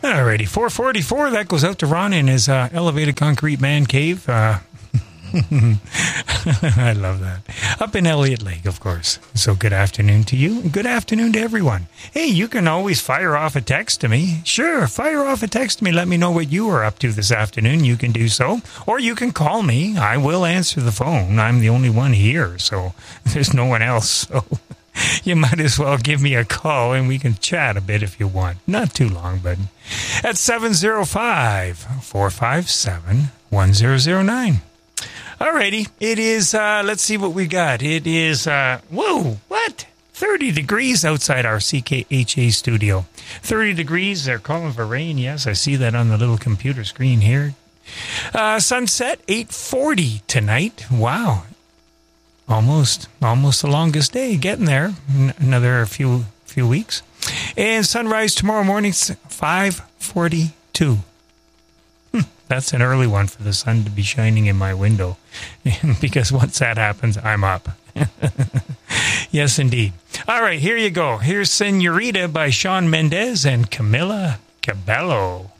Alrighty, 444. That goes out to Ron in his elevated concrete man cave. I love that. Up in Elliott Lake, of course. So good afternoon to you, and good afternoon to everyone. Hey, you can always fire off a text to me. Sure, fire off a text to me. Let me know what you are up to this afternoon. You can do so. Or you can call me. I will answer the phone. I'm the only one here, so there's no one else. So you might as well give me a call, and we can chat a bit if you want. Not too long, but at 705-457-1009. Alrighty, it is, let's see what we got. It is, 30 degrees outside our CKHA studio. 30 degrees, they're calling for rain. Yes, I see that on the little computer screen here. Sunset, 8:40 tonight. Wow. Almost the longest day, getting there. Another few weeks. And sunrise tomorrow morning, 5:42. That's an early one for the sun to be shining in my window. Because once that happens, I'm up. Yes, indeed. All right, here you go. Here's Senorita by Shawn Mendes and Camila Cabello.